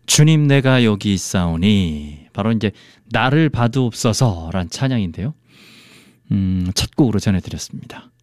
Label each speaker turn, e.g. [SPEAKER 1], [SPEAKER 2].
[SPEAKER 1] 주님 내가 여기 있사오니, 바로 이제 나를 봐두옵소서란 찬양인데요. 첫 곡으로 전해드렸습니다.